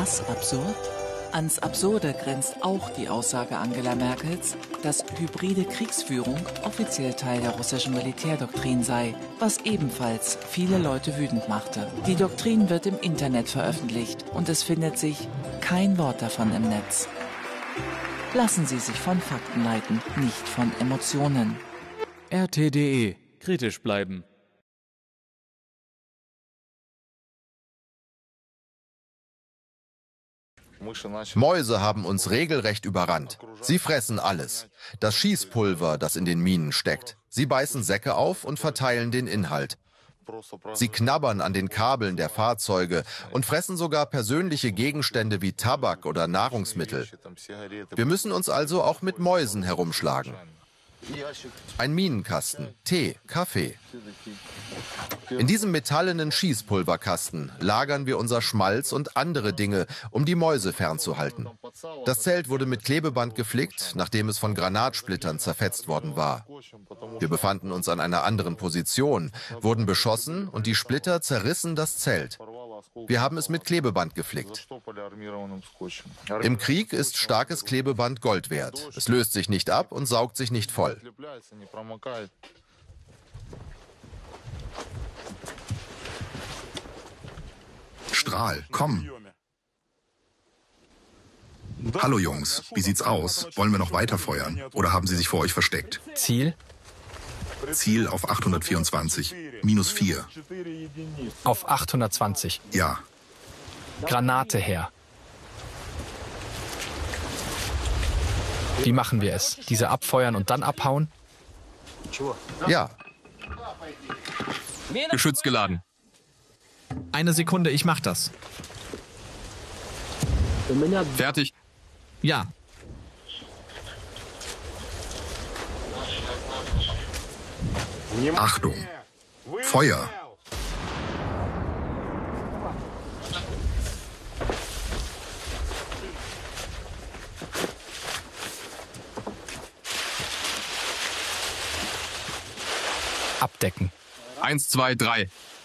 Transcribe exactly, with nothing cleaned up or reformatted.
das absurd? Ans Absurde grenzt auch die Aussage Angela Merkels, dass hybride Kriegsführung offiziell Teil der russischen Militärdoktrin sei, was ebenfalls viele Leute wütend machte. Die Doktrin wird im Internet veröffentlicht und es findet sich kein Wort davon im Netz. Lassen Sie sich von Fakten leiten, nicht von Emotionen. R T punkt de. Kritisch bleiben. Mäuse haben uns regelrecht überrannt. Sie fressen alles. Das Schießpulver, das in den Minen steckt. Sie beißen Säcke auf und verteilen den Inhalt. Sie knabbern an den Kabeln der Fahrzeuge und fressen sogar persönliche Gegenstände wie Tabak oder Nahrungsmittel. Wir müssen uns also auch mit Mäusen herumschlagen. Ein Minenkasten, Tee, Kaffee. In diesem metallenen Schießpulverkasten lagern wir unser Schmalz und andere Dinge, um die Mäuse fernzuhalten. Das Zelt wurde mit Klebeband geflickt, nachdem es von Granatsplittern zerfetzt worden war. Wir befanden uns an einer anderen Position, wurden beschossen und die Splitter zerrissen das Zelt. Wir haben es mit Klebeband geflickt. Im Krieg ist starkes Klebeband Gold wert. Es löst sich nicht ab und saugt sich nicht voll. Strahl, komm. Hallo Jungs, wie sieht's aus? Wollen wir noch weiter feuern? Oder haben sie sich vor euch versteckt? Ziel? Ziel auf achthundertvierundzwanzig, minus vier. Auf achthundertzwanzig. Ja. Granate her. Wie machen wir es? Diese abfeuern und dann abhauen? Ja. Geschütz geladen. Eine Sekunde, ich mach das. Fertig. Ja. Achtung. Feuer. Abdecken. Eins, zwei, drei.